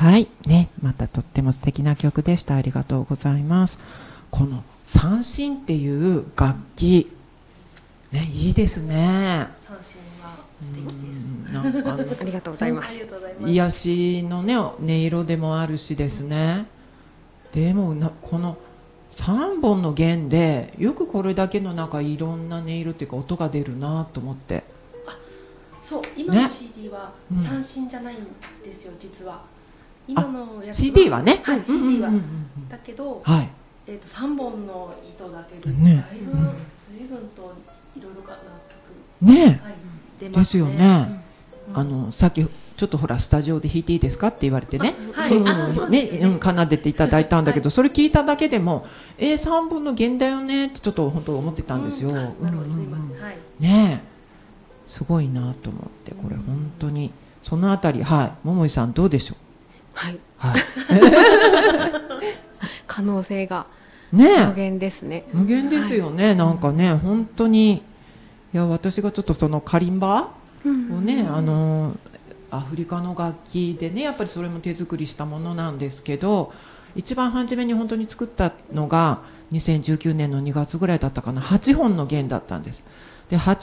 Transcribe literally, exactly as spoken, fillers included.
はいね、またとっても素敵な曲でした。ありがとうございます。この三線っていう楽器、ね、いいですね。 三線は素敵です。 なんかあのありがとうございます。 癒しのね音色でもあるしですね。でもなこのさんぼんの弦でよくこれだけの中いろんな音色っていうか音が出るなと思って。 あ、そう、今の シーディー は三線じゃないんですよ、うん、実は。今のやつはシーディー はね、 はい、シーディー はだけど、 はい、 えーとさんぼんの糸だけで、 ね、 だいぶ、うん、随分といろいろな曲ね、 はい、出ますね。 ですよね。 うん、 あのさっきちょっとほらスタジオで弾いていいですかって言われてね、奏でていただいたんだけど、はい、それ聞いただけでもえー、さんぼんの弦だよねってちょっと本当思ってたんですよ。ねえ、すごいなと思って、これ本当にそのあたり、はい、桃井さんどうでしょう。 はい、 はい、 可能性がね無限ですね。 無限ですよね、はい、なんかね本当に。いや私がちょっとそのカリンバをね、うん、あのアフリカの楽器でね、やっぱりそれも手作りしたものなんですけど、一番初めに本当に作ったのがにせんじゅうきゅうねんのにがつぐらいだったかな、はっぽんの弦だったんです。で